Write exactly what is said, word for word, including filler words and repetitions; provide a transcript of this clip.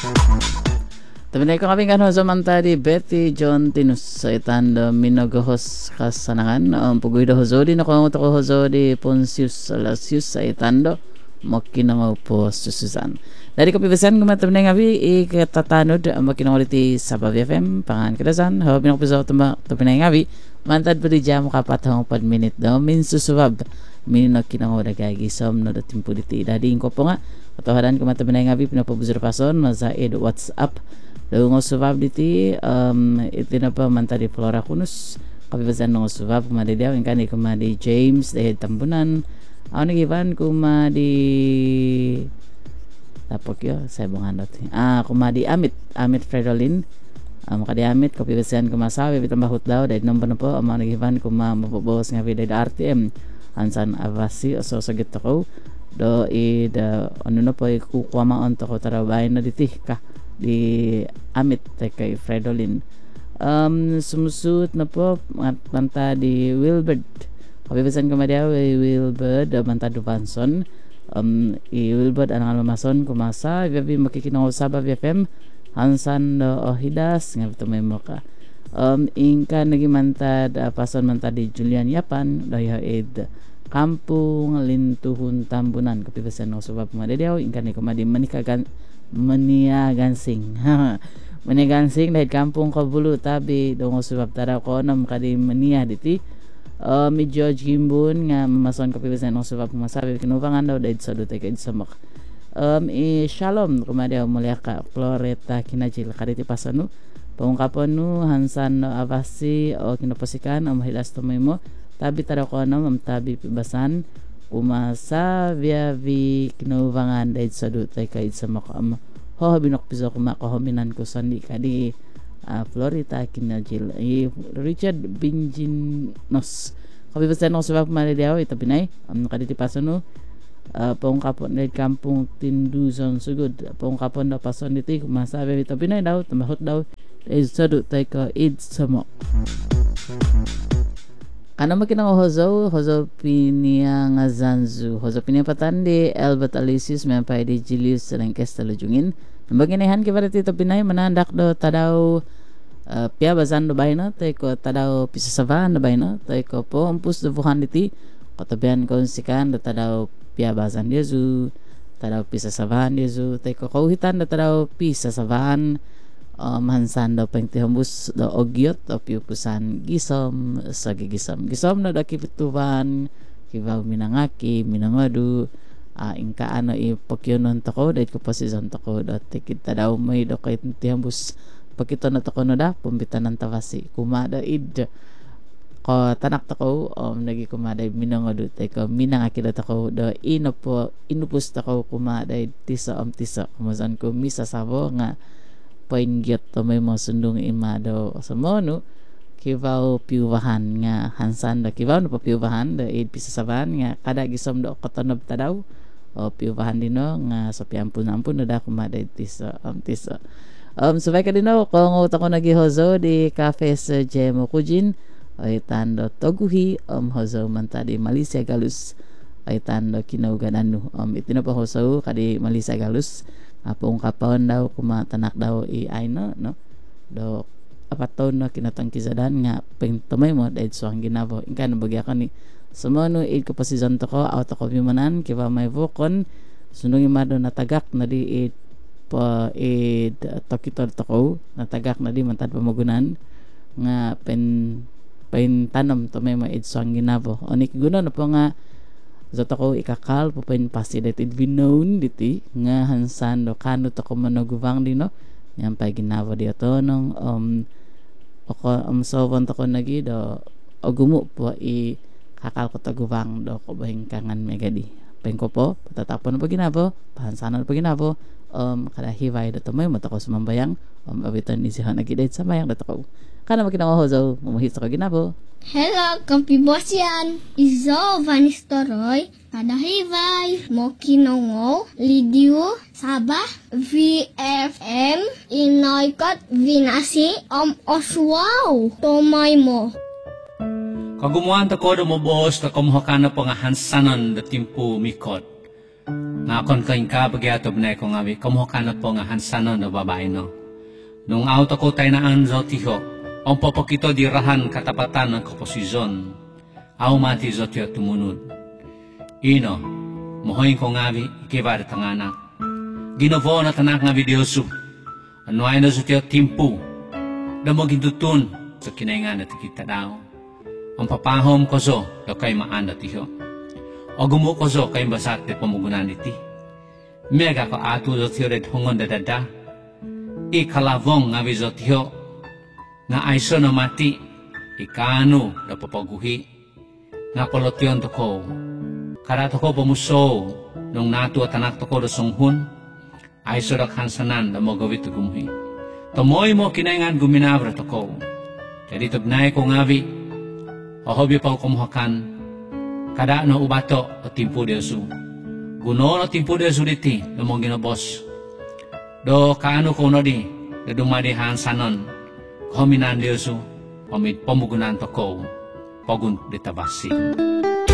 Tabi ko kami kan hozo mantadi Betty John Tinus sa itanda minogohos kasanangan um, pugoy da hozo di nakuha ko hozo di Pontius Salasius sa itando makinangaw po sususan. Dari kapibasan kumatab na ngabi ikatatanod ang makinangaw iti sa Bavi F M pangan kadasan hawa pinakapisaw tabi na ngabi mantad pa di jam kapatang pad minute daw min susubab min nakinangaw na gagisom no dating po diti dadi ko po nga katawadan kumatab na ngabi pinapabuzur pason mazaid WhatsApp daw ngo subab diti um, iti na pa mantad di Flora Kunus kapibasan ngo subab kumadidaw yung kani kumadi James dahil tambunan ako nagiban kumadi tapok yo sa bunganot ah kumadi Amit Amit Fredolin um, makadi Amit kapibasan kumasawi bitambahut daw dahil number na po ako nagiban kuma mapabos nga video da R T M ansan avasi o so sagit ako do i da ano na po kukuha maon to ko tarabahin na diti ka di Amit kay Fredolin um, sumusut na po manta di Wilbert kapibasan kumadiaw ay Wilbert manta Duvanson um, i Wilbert anang mamason kumasa gabi makikinong sa Bavi F M hansan do ohidas nga ito may moka um, ingka nagimantad uh, pason manta di Julian Yapan daya ed kampung Lintuhun Tambunan kapibasan no subab kumadiaw ingka ni kumadi manikagan maniagansing maniagansing dahil kampung Kabulu tabi dongo subab tara ko nam kadi mania diti uh, mi George Gimbun nga mamason kapibasan ng subab masabi kinubangan daw dahil sa dutay kaid samak um, i Shalom kumadiaw mulia ka Floreta kinajil kaditi pasano pangungkapon no hansan no avasi o kinapasikan o mahilas tumay mo tabi tara ko no mamtabi pibasan umasa via vi kinubangan dahil sa dutay kaid samak am ho binokpiso kumakahominan ko sandi kadi uh, Florita kinajil i Richard Binginos kapibasan ng subab malidaw ito pinay um, kaditi pasano uh, pangungkapon dahil kampung Tinduzon sugod pangungkapon na pason dito kumasabi ito pinay daw tumahot daw dahil sa dutay kaid samak ano makinang hozo hozo piniyang zanzu hozo pinipatan di Albert Alicius may pa di Julius Langkes talujungin nabaginahan kibarat ito pinay manandak do tadaw uh, pia bazan do bayna tay ko tadaw pisasavan do bayna tay ko po umpus do buhan diti katabihan ko sikan do tadaw pia bazan yezu tadaw pisasavan yezu tay ko kauhitan do tadaw pisasavan Um, hansan daw pangtihambus daw ogyot o piupusan gisom sa gigisom gisom na dakipituban kibaw minangaki minangadu uh, ingka ano ipokyonon tako dahil ko pasizon tako dati kita daw may daw kahit tihambus pakito na tako no da pumbitan ng tawasi kumada id ko tanak tako um, nagi kumada minangadu tay ko minangaki daw tako do inopo inupus tako kumada tisa om tisa kumasan ko misa sabo nga poingyot to may mga sundong ima daw sa mono kibaw piubahan nga hansan da kibaw no piubahan da id pisasaban nga kada gisom do kotonob ta daw o piubahan dino nga sa piampun-ampun da kumada tisa um tisa um subay ka dino kung uta ko nagihozo di cafe sa Jemo Kujin ay tando toguhi um hozo manta di Malaysia Galus ay tando kinauganan um itino pa hozo kadi Malaysia Galus apong kapon daw kumatanak daw i ay no no do apat taon na kinatangkisadan nga pengtumay mo dahil so ang ginabo ingka nabagya ka ni sumono id ko pa si zanto ko out ako bimanan kiba may vokon sunong imado natagak na di id pa id tokito ko natagak na di mantad pamagunan nga pen pen tanom tumay mo id so ang ginabo onik guno na po nga zato ko ikakal po pain pasidated binon diti nga hansan do kano to ko manogubang dino yang pa ginawa di ato nung um ako um sovon to ko nagi do ogumo po i kakal ko tagubang do ko bahing kangan megadi pengko po patatapon po ginabo pahansanan po ginabo um kada hiway do to may mata ko sumambayang um abitan ni siya nagidait sa mayang do ko kana maginawa hozo mumuhis ko ginabo. Hello, kampibosyan! Izo vanistoroy, kadahivay, mokinongo, lidiu, sabah, V F M, inoykot, vinasi, om oswaw, tomay mo. Kagumuan ta ko do mo boss ta kumuha ka na pangahansanan da timpo mikot. Nga kon kain ka bagyato binay ko ngawi, kamuhakanot po nga hansanon na babae no. Nung auto ko tayo na anzo tiho, ang popokito di rahan katapatan ng komposisyon, aw mati zo tiyo tumunod. Ino, mohoy ko ngawi, ikibar tanganak. Ginovo na tanak nga videosu, ano ay na zo tiyo timpu, damo gintutun sa kinaingan na tikita daw. Ang papahom ko zo, do kay maan na tiho. O gumu ko zo kay basat de pamugunan iti. Mega ko atu zo tiyo red hongon dadada. Ikalavong nga vizo tiyo. Nga aiso na mati. Ikano na papaguhi. Nga kolotyon to ko. Karato ko pamuso. Nung natu at anak to ko do songhun. Aiso dak hansanan na mo gawit to gumuhi. Tomoy mo kinaingan guminabra to ko. Jadi tubnay ko ngavi. Ohobi pa kumuhakan. Kada no ubato o timpu desu. Guno no timpu desu diti no mong ginobos. Do kaano ko no di, do dumadi hansanon. Kominan desu, omit pamugunan to ko, pagun ditabasi.